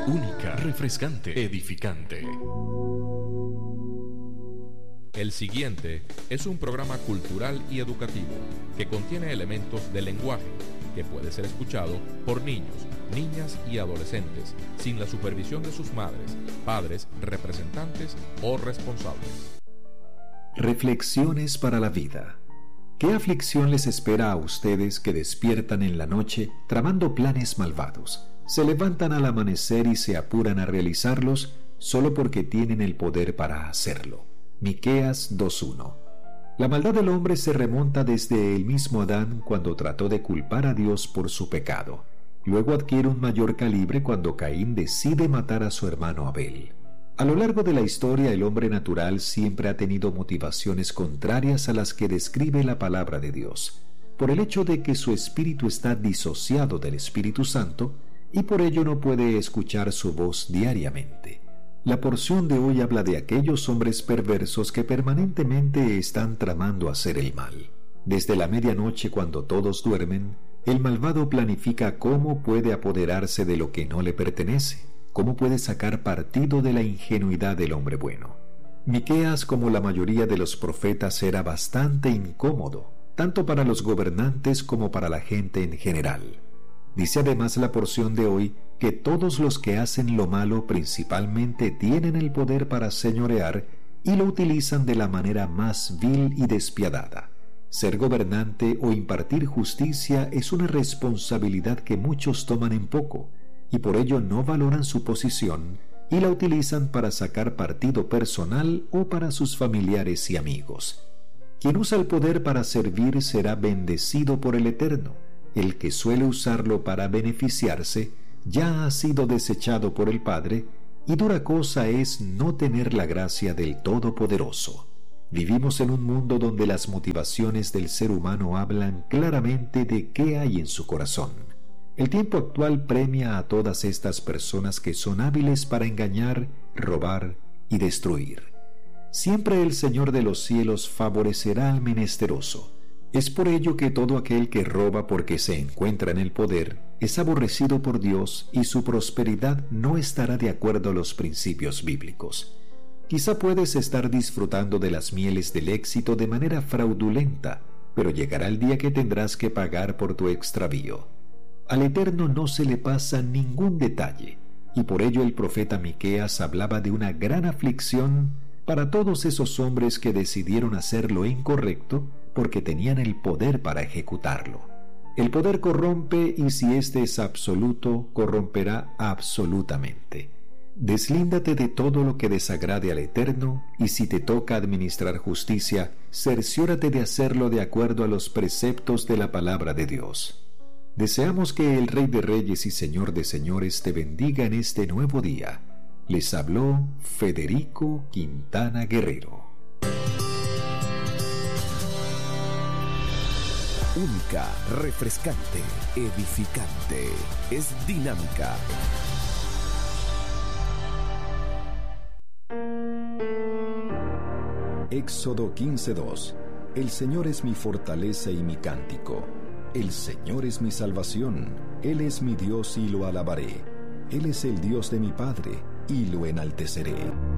Única, refrescante, edificante. El siguiente es un programa cultural y educativo que contiene elementos de lenguaje que puede ser escuchado por niños, niñas y adolescentes sin la supervisión de sus madres, padres, representantes o responsables. Reflexiones para la vida. ¿Qué aflicción les espera a ustedes que despiertan en la noche tramando planes malvados? Se levantan al amanecer y se apuran a realizarlos solo porque tienen el poder para hacerlo. Miqueas 2:1. La maldad del hombre se remonta desde el mismo Adán cuando trató de culpar a Dios por su pecado. Luego adquiere un mayor calibre cuando Caín decide matar a su hermano Abel. A lo largo de la historia, el hombre natural siempre ha tenido motivaciones contrarias a las que describe la palabra de Dios, por el hecho de que su espíritu está disociado del Espíritu Santo y por ello no puede escuchar su voz diariamente. La porción de hoy habla de aquellos hombres perversos que permanentemente están tramando hacer el mal. Desde la medianoche, cuando todos duermen, el malvado planifica cómo puede apoderarse de lo que no le pertenece, cómo puede sacar partido de la ingenuidad del hombre bueno. Miqueas, como la mayoría de los profetas, era bastante incómodo, tanto para los gobernantes como para la gente en general. Dice además la porción de hoy que todos los que hacen lo malo principalmente tienen el poder para señorear y lo utilizan de la manera más vil y despiadada. Ser gobernante o impartir justicia es una responsabilidad que muchos toman en poco y por ello no valoran su posición y la utilizan para sacar partido personal o para sus familiares y amigos. Quien usa el poder para servir será bendecido por el Eterno. El que suele usarlo para beneficiarse ya ha sido desechado por el Padre, y dura cosa es no tener la gracia del Todopoderoso. Vivimos en un mundo donde las motivaciones del ser humano hablan claramente de qué hay en su corazón. El tiempo actual premia a todas estas personas que son hábiles para engañar, robar y destruir. Siempre el Señor de los cielos favorecerá al menesteroso. Es por ello que todo aquel que roba porque se encuentra en el poder es aborrecido por Dios y su prosperidad no estará de acuerdo a los principios bíblicos. Quizá puedes estar disfrutando de las mieles del éxito de manera fraudulenta, pero llegará el día que tendrás que pagar por tu extravío. Al Eterno no se le pasa ningún detalle, y por ello el profeta Miqueas hablaba de una gran aflicción para todos esos hombres que decidieron hacer lo incorrecto porque tenían el poder para ejecutarlo. El poder corrompe y si éste es absoluto, corromperá absolutamente. Deslíndate de todo lo que desagrade al Eterno y si te toca administrar justicia, cerciórate de hacerlo de acuerdo a los preceptos de la palabra de Dios. Deseamos que el Rey de Reyes y Señor de Señores te bendiga en este nuevo día. Les habló Federico Quintana Guerrero. Única, refrescante, edificante, es dinámica. Éxodo 15:2. El Señor es mi fortaleza y mi cántico. El Señor es mi salvación. Él es mi Dios y lo alabaré. Él es el Dios de mi Padre y lo enalteceré.